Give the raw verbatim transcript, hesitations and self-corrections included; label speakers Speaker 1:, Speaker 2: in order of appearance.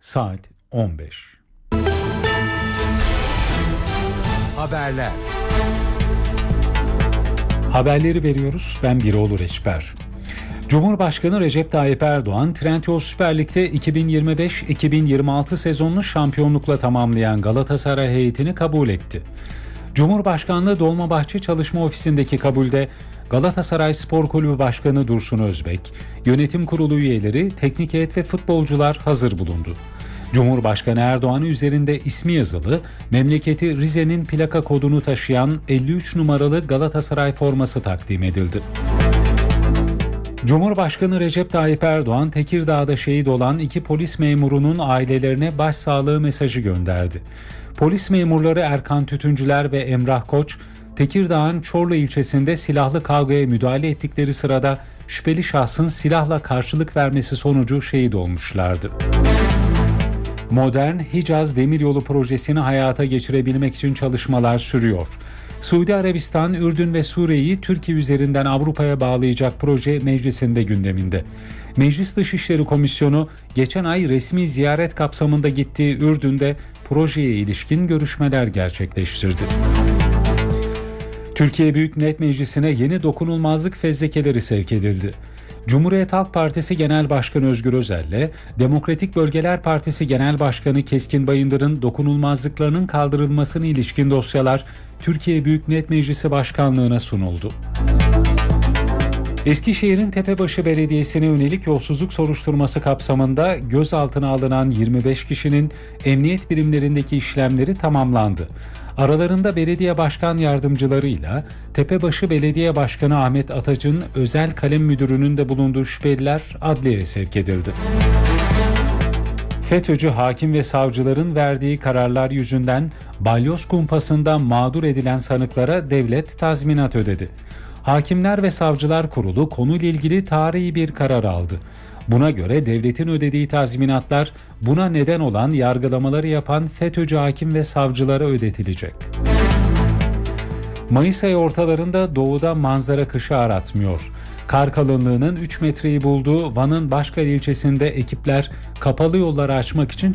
Speaker 1: Saat on beş.
Speaker 2: Haberler.
Speaker 1: Haberleri veriyoruz. Ben Biroğlu Reçber. Cumhurbaşkanı Recep Tayyip Erdoğan, Trendyol Süper Lig'de iki bin yirmi beş iki bin yirmi altı sezonunu şampiyonlukla tamamlayan Galatasaray heyetini kabul etti. Cumhurbaşkanlığı Dolmabahçe Çalışma Ofisi'ndeki kabulde Galatasaray Spor Kulübü Başkanı Dursun Özbek, yönetim kurulu üyeleri, teknik heyet ve futbolcular hazır bulundu. Cumhurbaşkanı Erdoğan üzerinde ismi yazılı, memleketi Rize'nin plaka kodunu taşıyan elli üç numaralı Galatasaray forması takdim edildi. Cumhurbaşkanı Recep Tayyip Erdoğan, Tekirdağ'da şehit olan iki polis memurunun ailelerine başsağlığı mesajı gönderdi. Polis memurları Erkan Tütüncüler ve Emrah Koç, Tekirdağ'ın Çorlu ilçesinde silahlı kavgaya müdahale ettikleri sırada şüpheli şahsın silahla karşılık vermesi sonucu şehit olmuşlardı. Modern Hicaz Demiryolu projesini hayata geçirebilmek için çalışmalar sürüyor. Suudi Arabistan, Ürdün ve Suriye'yi Türkiye üzerinden Avrupa'ya bağlayacak proje meclisinde gündeminde. Meclis Dışişleri Komisyonu geçen ay resmi ziyaret kapsamında gittiği Ürdün'de projeye ilişkin görüşmeler gerçekleştirdi. Türkiye Büyük Millet Meclisi'ne yeni dokunulmazlık fezlekeleri sevk edildi. Cumhuriyet Halk Partisi Genel Başkanı Özgür Özel'le Demokratik Bölgeler Partisi Genel Başkanı Keskin Bayındır'ın dokunulmazlıklarının kaldırılmasına ilişkin dosyalar Türkiye Büyük Millet Meclisi Başkanlığı'na sunuldu. Eskişehir'in Tepebaşı Belediyesi'ne yönelik yolsuzluk soruşturması kapsamında gözaltına alınan yirmi beş kişinin emniyet birimlerindeki işlemleri tamamlandı. Aralarında belediye başkan yardımcılarıyla Tepebaşı Belediye Başkanı Ahmet Ataç'ın özel kalem müdürünün de bulunduğu şüpheliler adliyeye sevk edildi. FETÖ'cü hakim ve savcıların verdiği kararlar yüzünden balyoz kumpasında mağdur edilen sanıklara devlet tazminat ödedi. Hakimler ve Savcılar Kurulu konuyla ilgili tarihi bir karar aldı. Buna göre devletin ödediği tazminatlar buna neden olan yargılamaları yapan FETÖ'cü hakim ve savcılara ödetilecek. Mayıs ayı ortalarında doğuda manzara kışı aratmıyor. Kar kalınlığının üç metreyi bulduğu Van'ın Başkale ilçesinde ekipler kapalı yolları açmak için